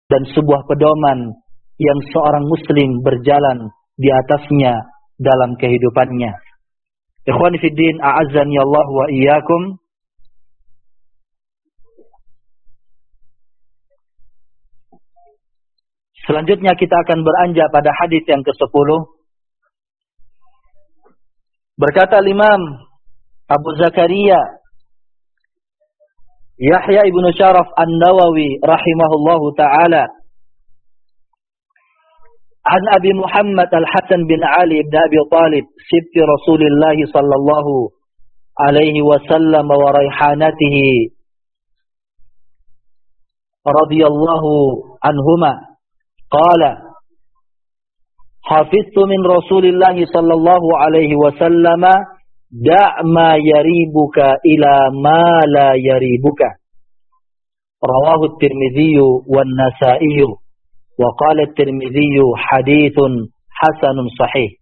dan sebuah pedoman yang seorang muslim berjalan di atasnya dalam kehidupannya. Ikhwani fid din, a'azzani Allah wa iyyakum. Selanjutnya kita akan beranjak pada hadis yang ke-10. Berkata Imam Abu Zakaria Yahya ibnu Syaraf An-Nawawi rahimahullahu ta'ala an Abi Muhammad Al-Hasan bin Ali ibn Abi Talib sibti Rasulillah sallallahu alaihi wasallam wa raihanatihi radhiyallahu anhuma qala hafiztu min Rasulillah sallallahu alaihi wasallam da' ma yaribuka ila ma la yaribuka. Rawahu at-Tirmidzi wan Nasa'i wa qala at-Tirmidzi haditsun hasanun sahih.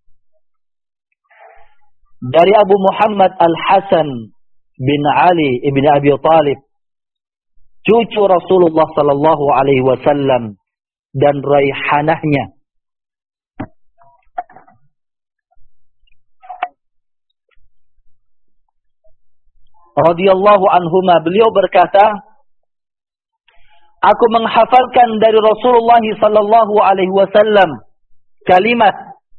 Dari Abu Muhammad Al-Hasan bin Ali ibn Abi Talib, cucu Rasulullah sallallahu alaihi wasallam dan raihanahnya, radhiyallahu anhuma, beliau berkata, aku menghafalkan dari Rasulullah sallallahu alaihi wasallam kalimat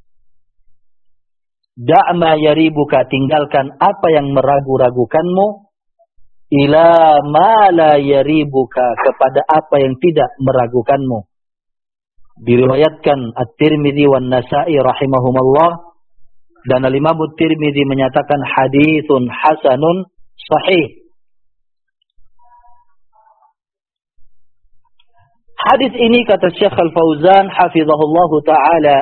da' ma yaribuka, tinggalkan apa yang meragu-ragukanmu, ila ma la yaribuka, kepada apa yang tidak meragukanmu. Diriwayatkan At-Tirmidzi wan Nasa'i rahimahumullah, dan Al-Imam At-Tirmidzi menyatakan haditsun hasanun sahih. Hadis ini, kata Syekh Al-Fauzan hafizahullahu ta'ala,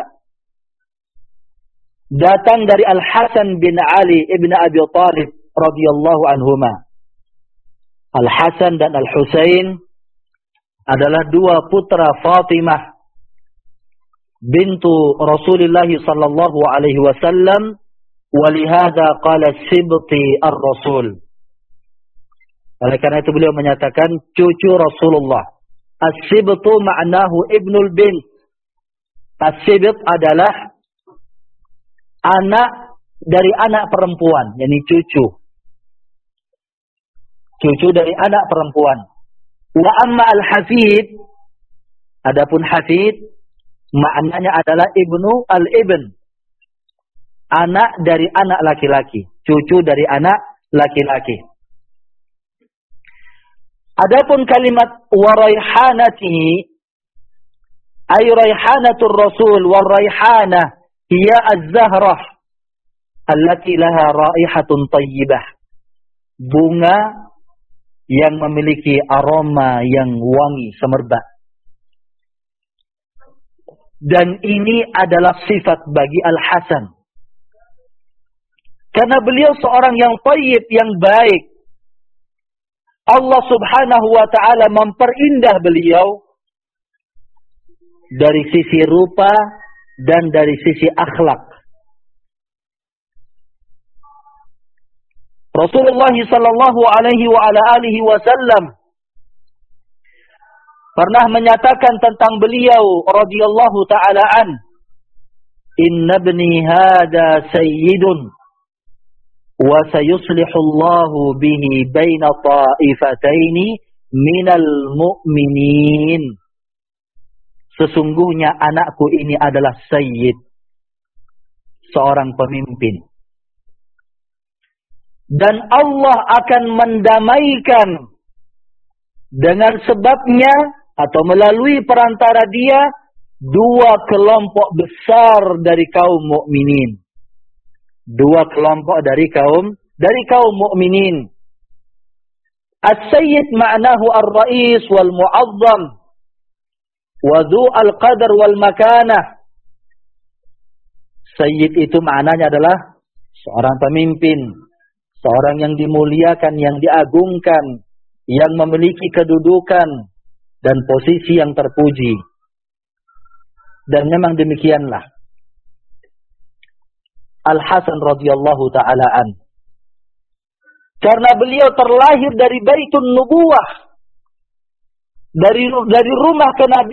datang dari Al-Hasan bin Ali ibn Abi Talib radhiyallahu anhuma. Al-Hasan dan Al-Husain adalah dua putra Fatimah bintu Rasulullah sallallahu alaihi wasallam, walihada qala sibti ar-Rasul. Oleh karena itu beliau menyatakan cucu Rasulullah. As-sibtu ma'nahu ibnul bint. As-sibt adalah anak dari anak perempuan, yakni cucu. Cucu dari anak perempuan. Wa amma al-hafid, adapun hafid maknanya adalah ibnu al-ibn, anak dari anak laki-laki, cucu dari anak laki-laki. Adapun kalimat wa raihanatihi, ay raihanatur rasul, wa raihanah hiya az-zahrah allati laha raihatun tayyibah, bunga yang memiliki aroma yang wangi, semerbak. Dan ini adalah sifat bagi Al-Hasan, karena beliau seorang yang tayyib, yang baik. Allah subhanahu wa ta'ala memperindah beliau dari sisi rupa dan dari sisi akhlak. Rasulullah sallallahu alaihi wa ala alihi wasallam pernah menyatakan tentang beliau radhiyallahu ta'ala an, inna ibni hada sayyidun wa sayuslihu Allahu bihi baina ta'ifataini minal mu'minin. Sesungguhnya anakku ini adalah sayyid, seorang pemimpin, dan Allah akan mendamaikan dengan sebabnya atau melalui perantara dia dua kelompok besar dari kaum mukminin. Dua kelompok dari kaum mukminin. As-sayyid ma'nahu ar-rais wal mu'azzam wa dhu al-qadar wal makanah. Sayyid itu maknanya adalah seorang pemimpin, seorang yang dimuliakan, yang diagungkan, yang memiliki kedudukan dan posisi yang terpuji. Dan memang demikianlah Al-Hasan radhiyallahu ta'ala an. Karena beliau terlahir dari baitun nubuwah, dari rumah kenabian.